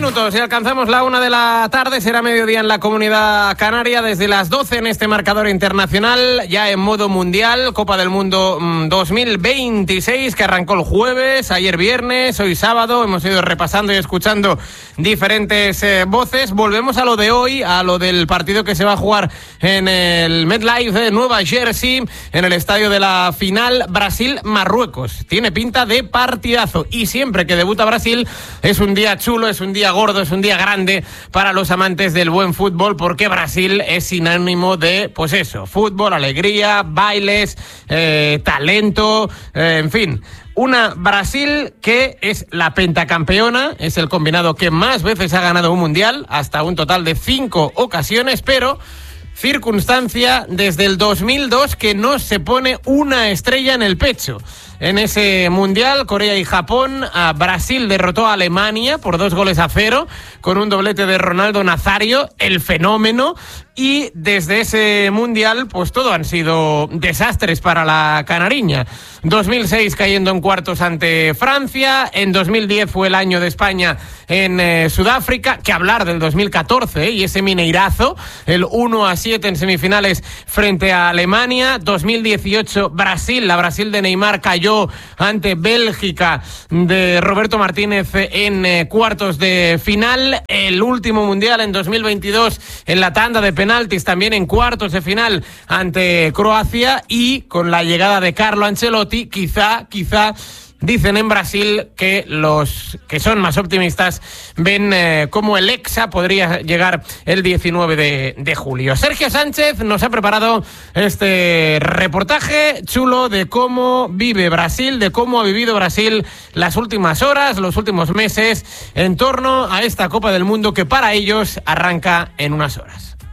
minutos y alcanzamos la 1 de la tarde, será mediodía en la Comunidad Canaria, desde las 12 en este marcador internacional, ya en modo mundial, Copa del Mundo 2026, que arrancó el jueves, ayer viernes, hoy sábado, hemos ido repasando y escuchando diferentes voces. Volvemos a lo de hoy, a lo del partido que se va a jugar en el MetLife de Nueva Jersey, en el estadio de la final, Brasil-Marruecos. Tiene pinta de partidazo, y siempre que debuta Brasil es un día chulo, es un día gordo, es un día grande para los amantes del buen fútbol, porque Brasil es sinónimo de, pues eso, fútbol, alegría, bailes, talento, en fin. Una Brasil que es la pentacampeona, es el combinado que más veces ha ganado un mundial, hasta un total de 5 ocasiones, pero circunstancia desde el 2002 que no se pone una estrella en el pecho. En ese mundial, Corea y Japón, Brasil derrotó a Alemania por 2-0, con un doblete de Ronaldo Nazario, el fenómeno. Y desde ese mundial, pues todo han sido desastres para la canariña. 2006 cayendo en cuartos ante Francia, en 2010 fue el año de España en Sudáfrica, que hablar del 2014 y ese mineirazo, el 1-7 en semifinales frente a Alemania. 2018 Brasil, la Brasil de Neymar cayó ante Bélgica de Roberto Martínez en cuartos de final. El último mundial en 2022 en la tanda de penaltis, también en cuartos de final ante Croacia, y con la llegada de Carlo Ancelotti, quizá dicen en Brasil que los que son más optimistas ven cómo el Hexa podría llegar el 19 de julio. Sergio Sánchez nos ha preparado este reportaje chulo de cómo vive Brasil, de cómo ha vivido Brasil las últimas horas, los últimos meses, en torno a esta Copa del Mundo que para ellos arranca en unas horas.